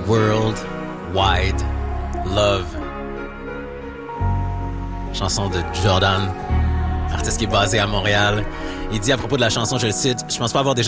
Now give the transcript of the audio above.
World Wide Love. Chanson de Jordan, artiste qui est basé à Montréal. Il dit à propos de la chanson, je le cite, « Je pense pas avoir déjà